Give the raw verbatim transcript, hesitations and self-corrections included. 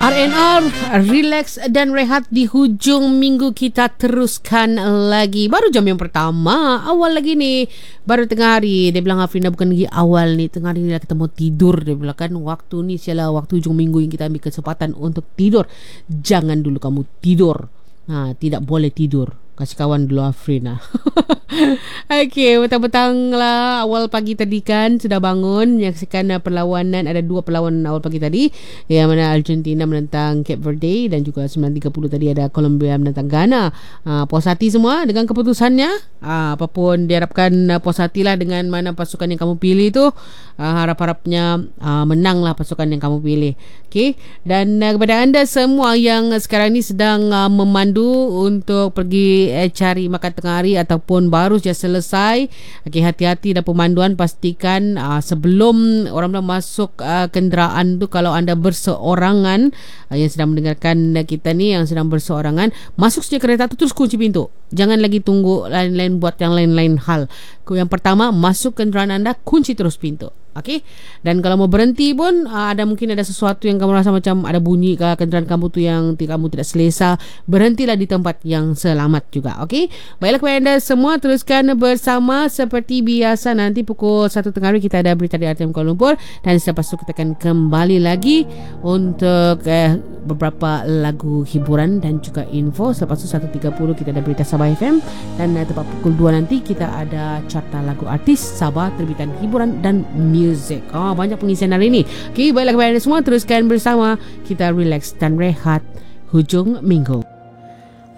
R and R, relax dan rehat di hujung minggu. Kita teruskan lagi. Baru jam yang pertama, awal lagi ni. Baru tengah hari. Dia bilang Afrina bukan lagi awal ni, tengah hari ni dah kita mau tidur. Dia bilang kan waktu ni sialah waktu hujung minggu yang kita ambil kesempatan untuk tidur. Jangan dulu kamu tidur. Ha, tidak boleh tidur. Kasih kawan dulu Afrina. Okey, petang-petang lah, awal pagi tadi kan sudah bangun menyaksikan uh, perlawanan. Ada dua perlawanan awal pagi tadi, yang mana Argentina menentang Cape Verde, dan juga sembilan tiga puluh tadi ada Colombia menentang Ghana. uh, Puas hati semua dengan keputusannya. uh, Apapun diharapkan, uh, puas hatilah dengan mana pasukan yang kamu pilih tu. uh, Harap-harapnya uh, menanglah pasukan yang kamu pilih. Okey, dan uh, kepada anda semua yang uh, sekarang ni sedang uh, memandu untuk pergi eh, cari makan tengah hari ataupun baru saja selesai, okay, hati-hati dalam pemanduan. Pastikan uh, sebelum orang-orang masuk uh, kenderaan tu, kalau anda berseorangan, uh, yang sedang mendengarkan uh, kita ni yang sedang berseorangan, masuk saja kereta tu terus kunci pintu. Jangan lagi tunggu lain-lain buat yang lain-lain hal. Yang pertama, masuk kenderaan anda, kunci terus pintu. Okey. Dan kalau mau berhenti pun, uh, ada mungkin ada sesuatu yang kamu rasa macam ada bunyi ke kenderaan kamu tu yang kamu tidak selesa, berhentilah di tempat yang selamat juga. Okey. Baiklah kepada anda semua, teruskan bersama seperti biasa. Nanti pukul satu tengah hari kita ada berita di R T M Kuala Lumpur, dan selepas itu kita akan kembali lagi untuk eh, beberapa lagu hiburan dan juga info. Selepas itu satu tiga puluh kita ada berita Sabah F M, dan eh, tepat pukul dua nanti kita ada carta lagu artis Sabah, terbitan hiburan dan music. Oh, banyak pengisian hari ini. Okey, baiklah kepada anda semua, teruskan bersama kita, relax dan rehat hujung minggu.